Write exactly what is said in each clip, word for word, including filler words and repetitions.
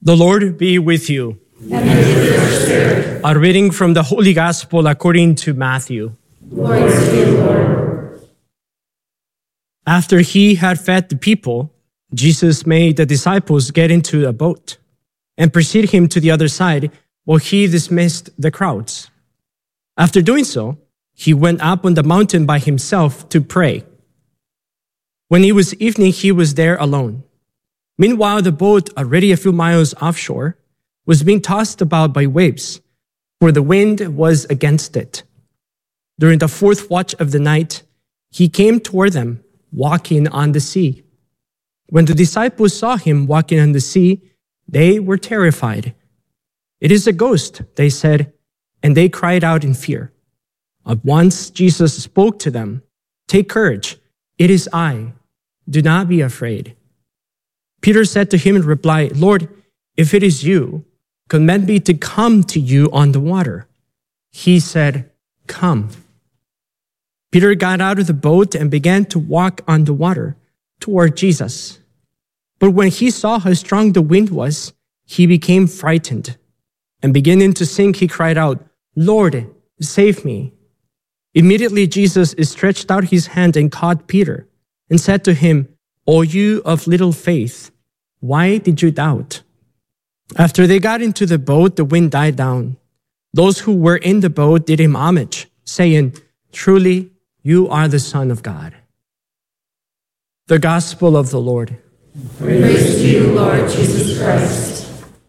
The Lord be with you. And with your spirit. A reading from the Holy Gospel according to Matthew. Glory to you, Lord. After he had fed the people, Jesus made the disciples get into a boat and precede him to the other side while he dismissed the crowds. After doing so, he went up on the mountain by himself to pray. When it was evening, he was there alone. Meanwhile, the boat, already a few miles offshore, was being tossed about by waves, for the wind was against it. During the fourth watch of the night, he came toward them, walking on the sea. When the disciples saw him walking on the sea, they were terrified. "It is a ghost," they said, and they cried out in fear. At once Jesus spoke to them, "Take courage, it is I. Do not be afraid." Peter said to him in reply, "Lord, if it is you, command me to come to you on the water." He said, "Come." Peter got out of the boat and began to walk on the water toward Jesus. But when he saw how strong the wind was, he became frightened. And beginning to sink, he cried out, "Lord, save me." Immediately Jesus stretched out his hand and caught Peter and said to him, "O you of little faith, why did you doubt?" After they got into the boat, the wind died down. Those who were in the boat did him homage, saying, "Truly, you are the Son of God." The Gospel of the Lord. Praise to you, Lord Jesus Christ.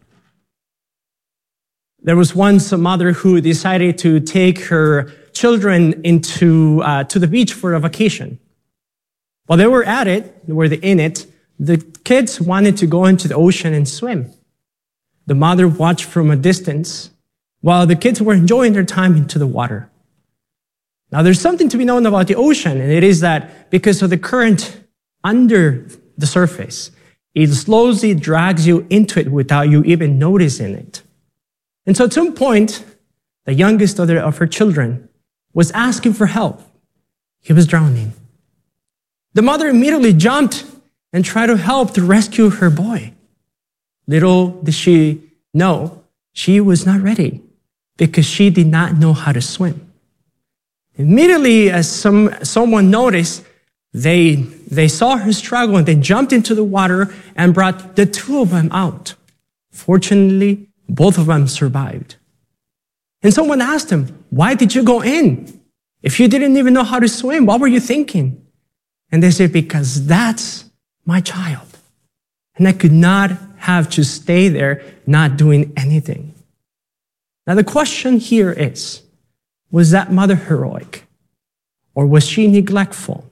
There was once a mother who decided to take her children into uh, to the beach for a vacation. While they were at it, were they in it, the kids wanted to go into the ocean and swim. The mother watched from a distance while the kids were enjoying their time into the water. Now, there's something to be known about the ocean, and it is that because of the current under the surface, it slowly drags you into it without you even noticing it. And so at some point, the youngest of, their, of her children was asking for help. He was drowning. The mother immediately jumped and tried to help to rescue her boy. Little did she know, she was not ready because she did not know how to swim. Immediately, as some, someone noticed, they, they saw her struggle and they jumped into the water and brought the two of them out. Fortunately, both of them survived. And someone asked him, "Why did you go in? If you didn't even know how to swim, what were you thinking?" And they said, "Because that's my child. And I could not have to stay there not doing anything." Now the question here is, was that mother heroic? Or was she neglectful?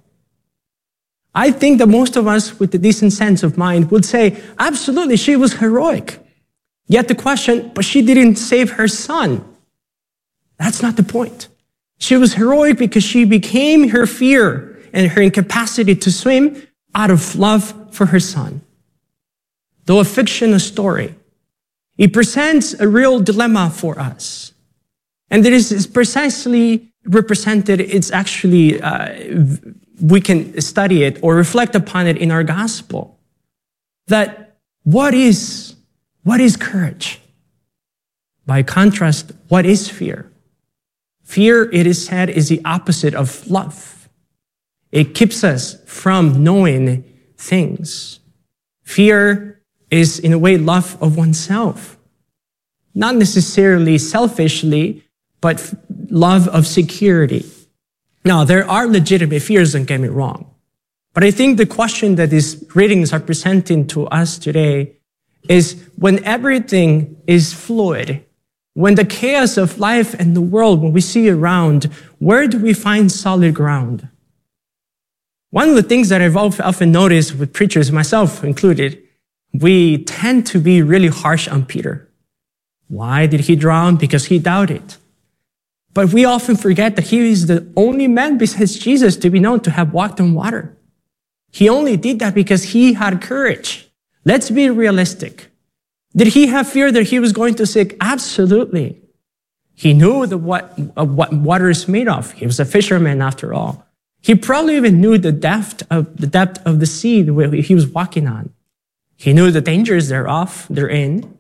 I think that most of us with a decent sense of mind would say, absolutely, she was heroic. Yet the question, but she didn't save her son. That's not the point. She was heroic because she became her fear and her incapacity to swim out of love for her son. Though a fictional story, it presents a real dilemma for us. And it is precisely represented, it's actually, uh, we can study it or reflect upon it in our gospel. That what is, what is courage? By contrast, what is fear? Fear, it is said, is the opposite of love. It keeps us from knowing things. Fear is, in a way, love of oneself. Not necessarily selfishly, but love of security. Now, there are legitimate fears, don't get me wrong. But I think the question that these readings are presenting to us today is when everything is fluid, when the chaos of life and the world, when we see around, where do we find solid ground? One of the things that I've often noticed with preachers, myself included, we tend to be really harsh on Peter. Why did he drown? Because he doubted. But we often forget that he is the only man besides Jesus to be known to have walked on water. He only did that because he had courage. Let's be realistic. Did he have fear that he was going to sink? Absolutely. He knew the, what, uh, what water is made of. He was a fisherman after all. He probably even knew the depth of the depth of the sea that he was walking on. He knew the dangers thereof, therein.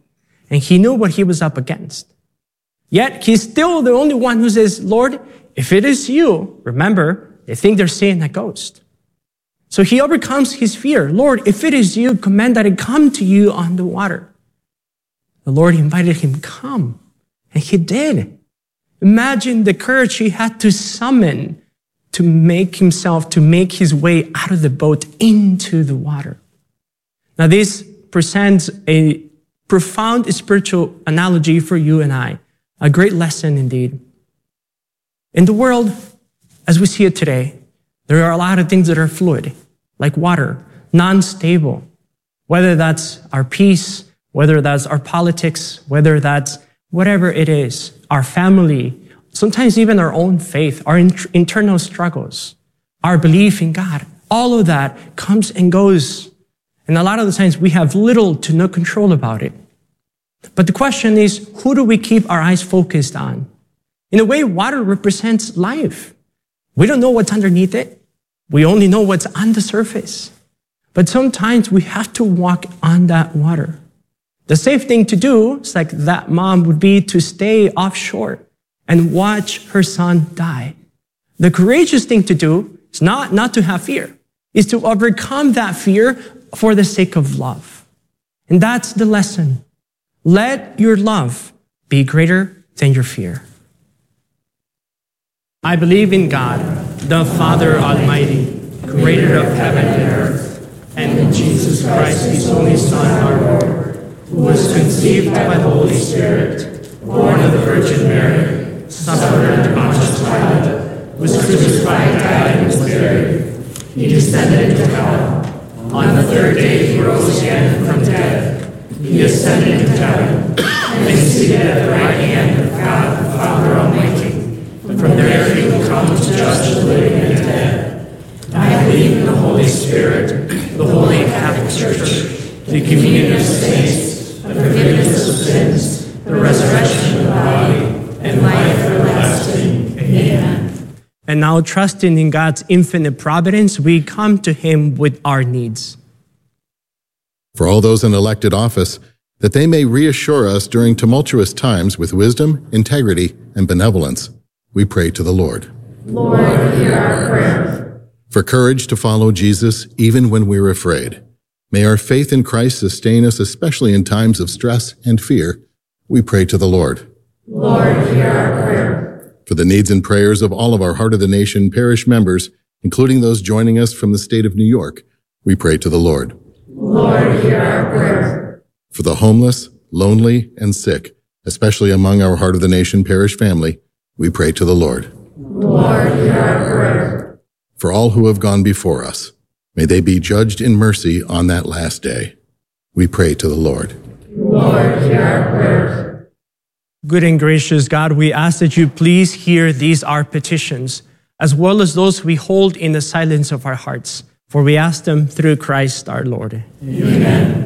and he knew what he was up against. Yet he's still the only one who says, Lord, if it is you, remember, they think they're seeing a ghost. So he overcomes his fear. Lord, if it is you, command that I come to you on the water. The Lord invited him, come. And he did. Imagine the courage he had to summon to make himself, to make his way out of the boat into the water. Now this presents a profound spiritual analogy for you and I. A great lesson indeed. In the world, as we see it today, there are a lot of things that are fluid, like water, non-stable. Whether that's our peace, whether that's our politics, whether that's whatever it is, our family, sometimes even our own faith, our in- internal struggles, our belief in God, all of that comes and goes. And a lot of the times we have little to no control about it. But the question is, who do we keep our eyes focused on? In a way, water represents life. We don't know what's underneath it. We only know what's on the surface. But sometimes we have to walk on that water. The safe thing to do, it's like that mom, would be to stay offshore and watch her son die. The courageous thing to do is not, not to have fear, is to overcome that fear for the sake of love. And that's the lesson. Let your love be greater than your fear. I believe in God, the Father Almighty, creator of heaven and earth, and in Jesus Christ, his only Son, our Lord, who was conceived by the Holy Spirit, born of the Virgin Mary, suffered under Pontius Pilate, was crucified, died, and was buried. He descended into hell. On the third day he rose again from the dead. He ascended into heaven, and is seated at the right hand of God, the Father Almighty. From there he will come to judge the living and the dead. I believe in the Holy Spirit, the Holy Catholic Church, the communion of saints, the forgiveness of sins, the resurrection of the body, and life everlasting. Amen. And now, trusting in God's infinite providence, we come to him with our needs. For all those in elected office, that they may reassure us during tumultuous times with wisdom, integrity, and benevolence, we pray to the Lord. Lord, hear our prayer. For courage to follow Jesus even when we're afraid. May our faith in Christ sustain us, especially in times of stress and fear. We pray to the Lord. Lord, hear our prayer. For the needs and prayers of all of our Heart of the Nation parish members, including those joining us from the state of New York, we pray to the Lord. Lord, hear our prayer. For the homeless, lonely, and sick, especially among our Heart of the Nation parish family, we pray to the Lord. Lord, hear our prayer. For all who have gone before us, may they be judged in mercy on that last day. We pray to the Lord. Lord, hear our prayer. Good and gracious God, we ask that you please hear these our petitions, as well as those we hold in the silence of our hearts. For we ask them through Christ our Lord. Amen.